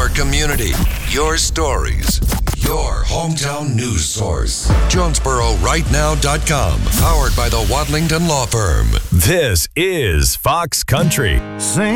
your community, your stories, your hometown news source. JonesboroRightNow.com, powered by the Wadlington Law Firm. This is Fox Country. Sing